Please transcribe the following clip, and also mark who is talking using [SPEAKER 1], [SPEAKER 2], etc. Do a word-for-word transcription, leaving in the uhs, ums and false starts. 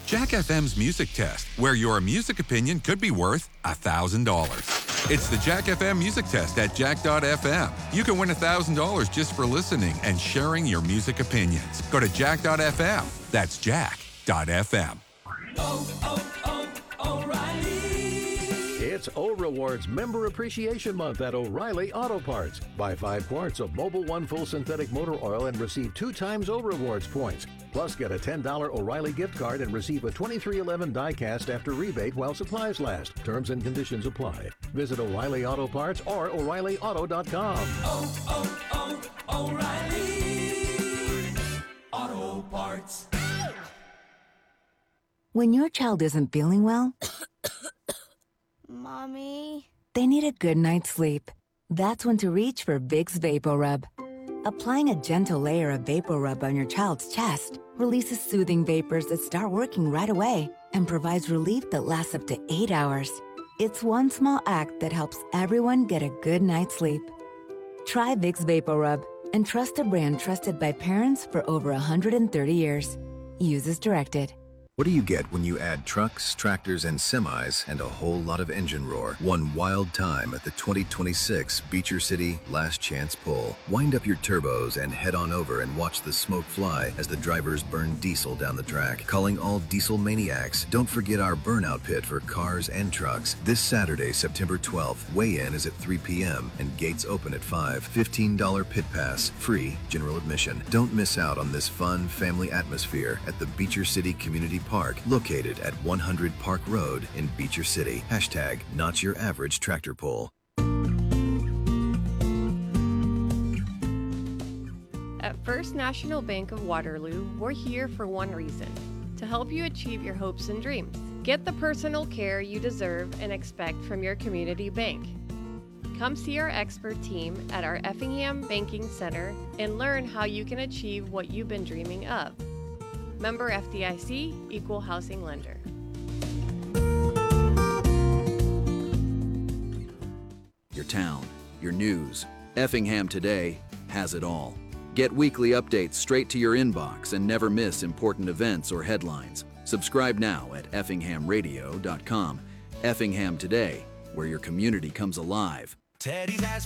[SPEAKER 1] Jack F M's Music Test, where your music opinion could be worth one thousand dollars. It's the Jack F M Music Test at jack dot f m. You can win one thousand dollars just for listening and sharing your music opinions. Go to jack dot f m. That's jack dot f m.
[SPEAKER 2] Oh, oh, oh, O'Reilly.
[SPEAKER 3] It's O-Rewards Member Appreciation Month at O'Reilly Auto Parts. Buy five quarts of Mobil One Full Synthetic Motor Oil and receive two times O-Rewards points. Plus, get a ten dollars O'Reilly gift card and receive a twenty-three eleven die-cast after rebate while supplies last. Terms and conditions apply. Visit O'Reilly Auto Parts or O'Reilly Auto dot com.
[SPEAKER 2] Oh, oh, oh, O'Reilly Auto Parts.
[SPEAKER 4] When your child isn't feeling well,
[SPEAKER 5] Mommy?
[SPEAKER 4] they need a good night's sleep. That's when to reach for Vicks VapoRub. Applying a gentle layer of VapoRub on your child's chest releases soothing vapors that start working right away and provides relief that lasts up to eight hours. It's one small act that helps everyone get a good night's sleep. Try Vicks VapoRub and trust a brand trusted by parents for over one hundred thirty years. Use as directed.
[SPEAKER 6] What do you get when you add trucks, tractors, and semis and a whole lot of engine roar? One wild time at the twenty twenty-six Beecher City Last Chance Pull. Wind up your turbos and head on over and watch the smoke fly as the drivers burn diesel down the track. Calling all diesel maniacs, don't forget our burnout pit for cars and trucks. This Saturday, September twelfth, weigh-in is at three p.m. and gates open at five. fifteen dollars pit pass, free general admission. Don't miss out on this fun family atmosphere at the Beecher City Community Park, located at one hundred Park Road in Beecher City. Hashtag not your average tractor pull.
[SPEAKER 7] At First National Bank of Waterloo, we're here for one reason: to help you achieve your hopes and dreams. Get the personal care you deserve and expect from your community bank. Come see our expert team at our Effingham Banking Center and learn how you can achieve what you've been dreaming of. Member F D I C, Equal Housing Lender.
[SPEAKER 8] Your town, your news. Effingham Today has it all. Get weekly updates straight to your inbox and never miss important events or headlines. Subscribe now at effingham radio dot com. Effingham Today, where your community comes alive.
[SPEAKER 2] Teddy's has